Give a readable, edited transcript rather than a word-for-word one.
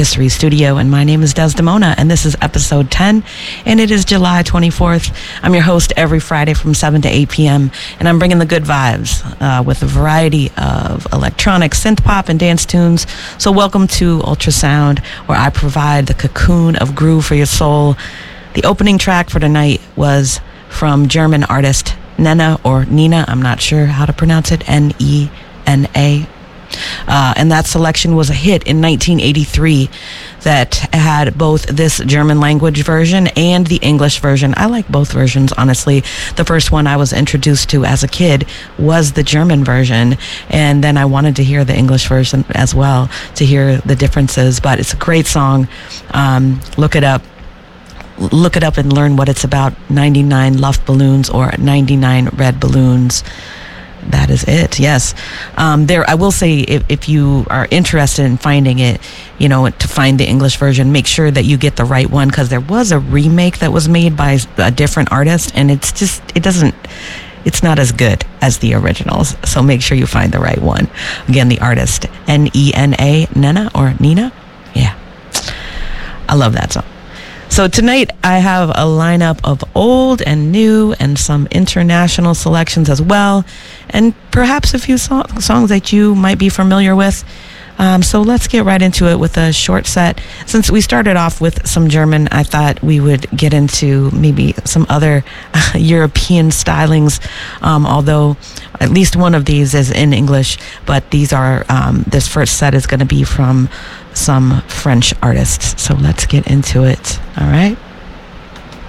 Rotisserie Studio, and my name is Desdemona, and this is episode 10, and it is July 24th. I'm your host every Friday from 7 to 8 p.m., and I'm bringing the good vibes with a variety of electronic, synth pop, and dance tunes. So welcome to Ultrasound, where I provide the cocoon of groove for your soul. The opening track for tonight was from German artist Nena, or Nina, I'm not sure how to pronounce it, Nena. And that selection was a hit in 1983 that had both this German language version and the English version. I like both versions, honestly. The first one I was introduced to as a kid was the German version, and then I wanted to hear the English version as well to hear the differences. But it's a great song. Look it up and learn what it's about. 99 Luftballons, or 99 red balloons. That is it. Yes. I will say, if you are interested in finding it, to find the English version, make sure that you get the right one, because there was a remake that was made by a different artist, and it's not as good as the originals. So make sure you find the right one. Again, the artist, Nena, Nena, or Nina. Yeah. I love that song. So tonight I have a lineup of old and new and some international selections as well, and perhaps a few songs that you might be familiar with. So let's get right into it with a short set. Since we started off with some German, I thought we would get into maybe some other European stylings, although at least one of these is in English, but these are, this first set is going to be from some French artists. So let's get into it. All right.